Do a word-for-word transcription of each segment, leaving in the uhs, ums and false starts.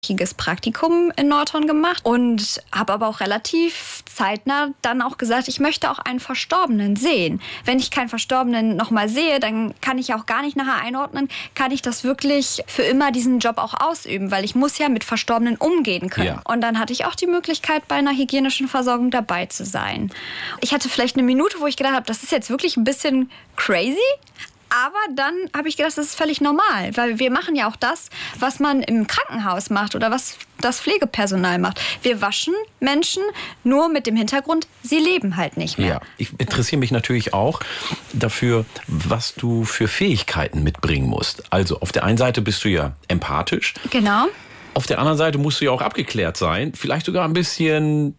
Praktikum in Nordhorn gemacht und habe aber auch relativ zeitnah dann auch gesagt, ich möchte auch einen Verstorbenen sehen. Wenn ich keinen Verstorbenen nochmal sehe, dann kann ich auch gar nicht nachher einordnen, kann ich das wirklich für immer diesen Job auch ausüben, weil ich muss ja mit Verstorbenen umgehen können. Ja. Und dann hatte ich auch die Möglichkeit, bei einer hygienischen Versorgung dabei zu sein. Ich hatte vielleicht eine Minute, wo ich gedacht habe, das ist jetzt wirklich ein bisschen crazy. Aber dann habe ich gedacht, das ist völlig normal, weil wir machen ja auch das, was man im Krankenhaus macht oder was das Pflegepersonal macht. Wir waschen Menschen nur mit dem Hintergrund, sie leben halt nicht mehr. Ja, ich interessiere mich natürlich auch dafür, was du für Fähigkeiten mitbringen musst. Also auf der einen Seite bist du ja empathisch. Genau. Auf der anderen Seite musst du ja auch abgeklärt sein, vielleicht sogar ein bisschen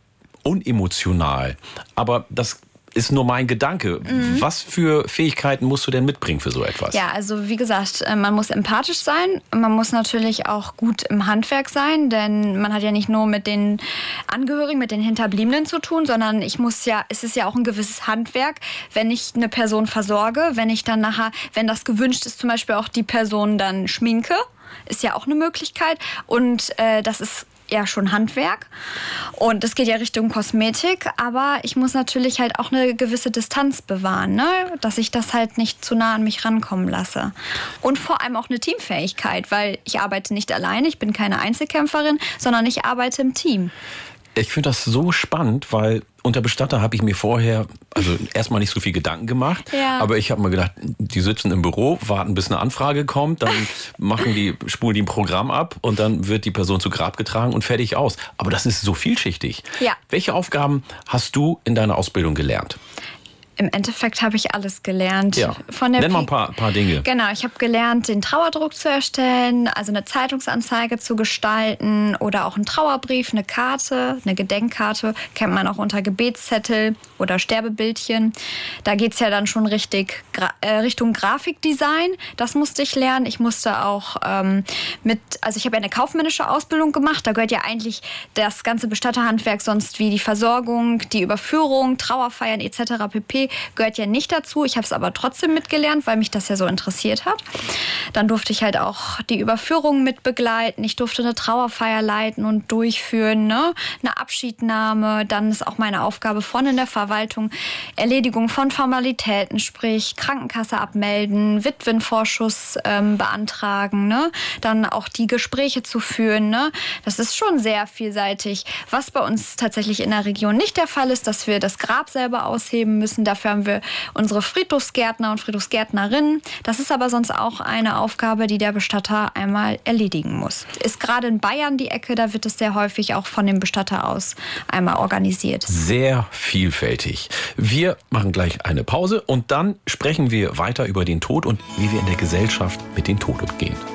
unemotional. Aber das ist nur mein Gedanke. Mhm. Was für Fähigkeiten musst du denn mitbringen für so etwas? Ja, also wie gesagt, man muss empathisch sein. Man muss natürlich auch gut im Handwerk sein, denn man hat ja nicht nur mit den Angehörigen, mit den Hinterbliebenen zu tun, sondern ich muss ja, es ist ja auch ein gewisses Handwerk, wenn ich eine Person versorge, wenn ich dann nachher, wenn das gewünscht ist, zum Beispiel auch die Person dann schminke, ist ja auch eine Möglichkeit. Und äh, das ist ja schon Handwerk und es geht ja Richtung Kosmetik, aber ich muss natürlich halt auch eine gewisse Distanz bewahren, ne? Dass ich das halt nicht zu nah an mich rankommen lasse. Und vor allem auch eine Teamfähigkeit, weil ich arbeite nicht alleine, ich bin keine Einzelkämpferin, sondern ich arbeite im Team. Ich finde das so spannend, weil unter Bestatter habe ich mir vorher, also erstmal nicht so viel Gedanken gemacht, ja. aber ich habe mir gedacht, die sitzen im Büro, warten bis eine Anfrage kommt, dann machen die, spulen die ein Programm ab und dann wird die Person zu Grab getragen und fertig aus. Aber das ist so vielschichtig. Ja. Welche Aufgaben hast du in deiner Ausbildung gelernt? Im Endeffekt habe ich alles gelernt. Ja. Von der Nenn mal ein paar, paar Dinge. Genau, ich habe gelernt, den Trauerdruck zu erstellen, also eine Zeitungsanzeige zu gestalten oder auch einen Trauerbrief, eine Karte, eine Gedenkkarte, kennt man auch unter Gebetszettel oder Sterbebildchen. Da geht es ja dann schon richtig Gra- äh, Richtung Grafikdesign. Das musste ich lernen. Ich musste auch ähm, mit, also ich habe ja eine kaufmännische Ausbildung gemacht. Da gehört ja eigentlich das ganze Bestatterhandwerk sonst wie die Versorgung, die Überführung, Trauerfeiern et cetera pp. Gehört ja nicht dazu. Ich habe es aber trotzdem mitgelernt, weil mich das ja so interessiert hat. Dann durfte ich halt auch die Überführung mit begleiten. Ich durfte eine Trauerfeier leiten und durchführen, ne? Eine Abschiednahme. Dann ist auch meine Aufgabe von in der Verwaltung Erledigung von Formalitäten, sprich Krankenkasse abmelden, Witwenvorschuss ähm, beantragen, ne? Dann auch die Gespräche zu führen, ne? Das ist schon sehr vielseitig. Was bei uns tatsächlich in der Region nicht der Fall ist, dass wir das Grab selber ausheben müssen. Dafür haben wir unsere Friedhofsgärtner und Friedhofsgärtnerinnen. Das ist aber sonst auch eine Aufgabe, die der Bestatter einmal erledigen muss. Ist gerade in Bayern die Ecke, da wird es sehr häufig auch von dem Bestatter aus einmal organisiert. Sehr vielfältig. Wir machen gleich eine Pause und dann sprechen wir weiter über den Tod und wie wir in der Gesellschaft mit dem Tod umgehen.